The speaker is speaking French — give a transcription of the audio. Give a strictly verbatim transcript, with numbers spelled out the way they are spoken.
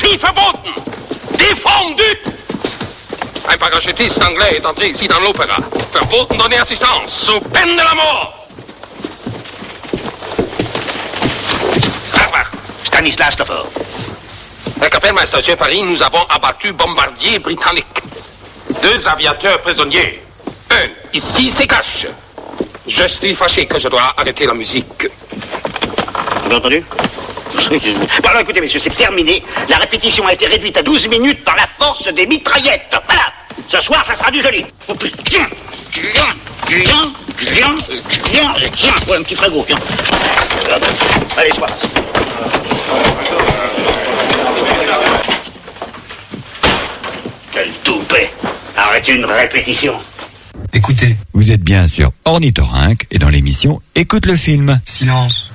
crie verboten! Défendu! Un parachutiste anglais est entré ici dans l'opéra. Verboten donner assistance, sous peine de la mort! Stanislas Lefort. Un Kapellmeister, chez Paris, nous avons abattu bombardiers britanniques. Deux aviateurs prisonniers. Un, ici, se cache. Je suis fâché que je dois arrêter la musique. Vous avez entendu? Bon alors écoutez messieurs, c'est terminé. La répétition a été réduite à douze minutes par la force des mitraillettes. Voilà. Ce soir, ça sera du joli. Oh putain. Viens, viens, viens, viens, tiens, ouais, un petit fragot, viens. Allez, sois. Quel toupet. Arrêtez une répétition. Écoutez. Vous êtes bien sur Ornithorynque et dans l'émission Écoute le film. Silence.